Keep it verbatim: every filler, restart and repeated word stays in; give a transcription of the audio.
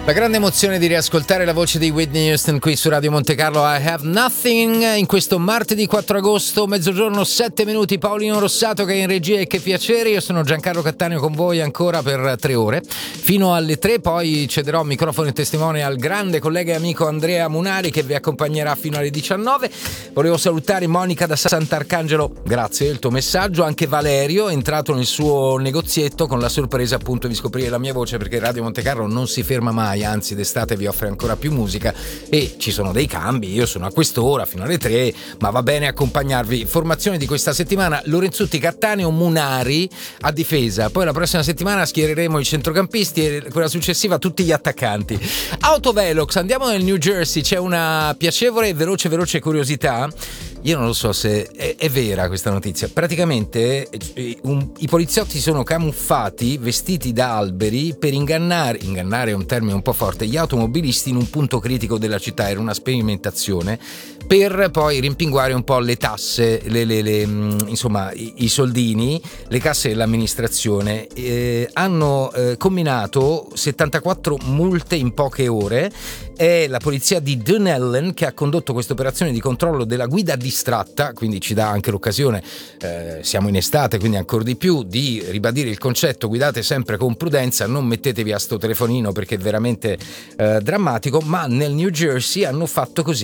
La grande emozione di riascoltare la voce di Whitney Houston qui su Radio Monte Carlo. I Have Nothing in questo martedì quattro agosto, mezzogiorno sette minuti. Paolino Rossato che è in regia e che piacere. Io sono Giancarlo Cattaneo con voi ancora per tre ore fino alle tre, poi cederò microfono e testimone al grande collega e amico Andrea Munari che vi accompagnerà fino alle diciannove. Volevo salutare Monica da Sant'Arcangelo, grazie del tuo messaggio, anche Valerio è entrato nel suo negozietto con la sorpresa appunto di scoprire la mia voce, perché Radio Monte Carlo non si ferma mai, anzi d'estate vi offre ancora più musica e ci sono dei cambi. Io sono a quest'ora fino alle tre, ma va bene accompagnarvi. Formazione di questa settimana: Lorenzutti, Cattaneo, Munari a difesa, poi la prossima settimana schiereremo i centrocampisti e quella successiva tutti gli attaccanti. Autovelox, andiamo nel New Jersey, c'è una piacevole e veloce veloce curiosità. Io non lo so se è, è vera questa notizia. Praticamente un, i poliziotti sono camuffati, vestiti da alberi, per ingannare, ingannare è un termine un po' forte, gli automobilisti in un punto critico della città. Era una sperimentazione per poi rimpinguare un po' le tasse, le, le, le, insomma i, i soldini, le casse dell'amministrazione. Eh, hanno eh, combinato settantaquattro multe in poche ore. È la polizia di Dunellen che ha condotto questa operazione di controllo della guida distratta, quindi ci dà anche l'occasione, eh, siamo in estate quindi ancora di più, di ribadire il concetto: guidate sempre con prudenza, non mettetevi a sto telefonino perché è veramente eh, drammatico. Ma nel New Jersey hanno fatto così.